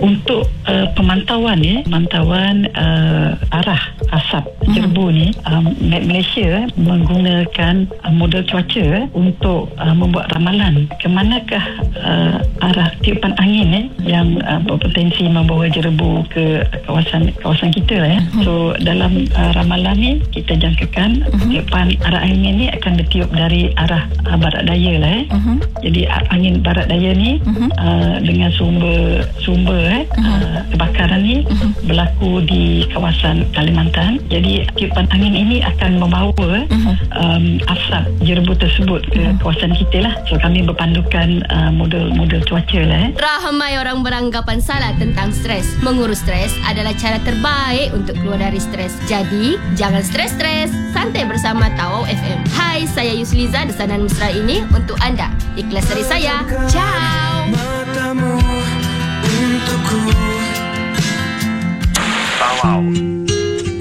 Untuk pemantauan arah asap jerbu ni, Malaysia menggunakan model cuaca untuk membuat ramalan ke manakah arah tiupan angin yang berpotensi membawa jerbu ke kawasan kita lah, ya. So dalam ramalan ni kita jangkakan tiupan arah angin ni akan bertiup dari arah barat daya lah, ya. Jadi angin barat daya ni dengan sumber kebakaran ni berlaku di kawasan Kalimantan. Jadi tiupan angin ini akan membawa asap jerbu tersebut ke kawasan kita lah. So kami berpandukan model cuaca lah. Ramai orang beranggapan salah tentang stres. Mengurus stres adalah cara terbaik untuk keluar dari stres. Jadi jangan stres-stres. Santai bersama Tawau FM. Hai, saya Yusliza Desanan Mesra ini untuk anda. Ikhlas dari saya. Ciao. Matamu untukku. Tawau.